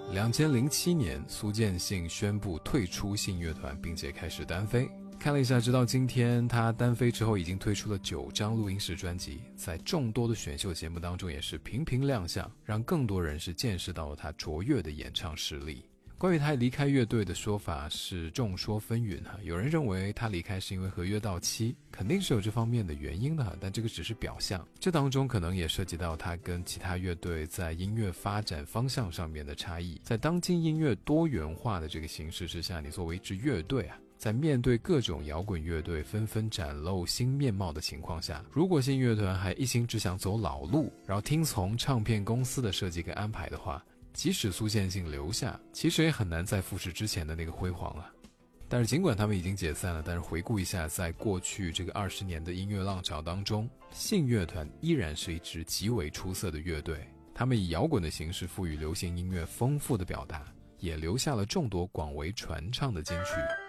2007年，苏建信宣布退出信乐团，并且开始单飞。看了一下，直到今天，他单飞之后已经推出了9张录音室专辑，在众多的选秀节目当中也是频频亮相，让更多人是见识到了他卓越的演唱实力。关于他离开乐队的说法是众说纷纭，有人认为他离开是因为合约到期，肯定是有这方面的原因的，但这个只是表象，这当中可能也涉及到他跟其他乐队在音乐发展方向上面的差异。在当今音乐多元化的这个形势之下，你作为一支乐队在面对各种摇滚乐队纷纷展露新面貌的情况下，如果信乐团还一心只想走老路，然后听从唱片公司的设计跟安排的话，即使苏建信留下，其实也很难再复制之前的那个辉煌了。但是尽管他们已经解散了，但是回顾一下，在过去这个20年的音乐浪潮当中，信乐团依然是一支极为出色的乐队。他们以摇滚的形式赋予流行音乐丰富的表达，也留下了众多广为传唱的金曲。